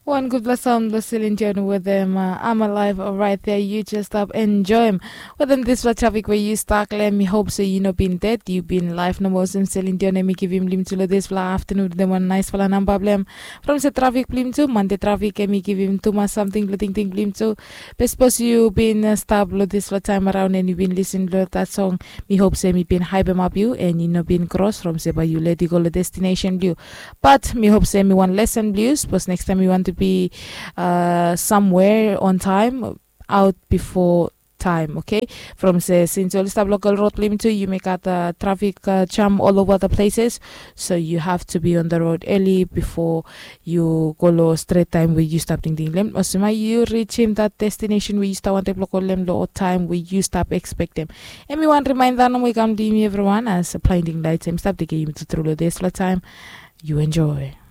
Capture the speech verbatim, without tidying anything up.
One good bless sound the Celine with them. Uh, I'm alive right there. You just stop enjoy him. With them this was traffic where you stuck. Let me hope so you know been dead. You been live no more since Celine Dion. Me give him lim to this fla afternoon. Them one nice fla nam problem. From the traffic blim to Monday traffic. Me give him too much something. Letting thing blim to. But suppose you been uh, stop this fla time around and you been listening to that song. Me hope so me been hype him up you and you know been cross from say you let you go to destination blue. But me hope say me one lesson blues. Suppose next time you want to be uh, somewhere on time, out before time, okay? From say since all stop local road limit to you make out the traffic uh, jam all over the places, so you have to be on the road early before you go low straight time where you stop ding lim. Also, you reach him that destination where you start want to local lim low time where you stop expect them. And we want to remind that we come to everyone as a blinding lights and stop the game to through this time. You enjoy.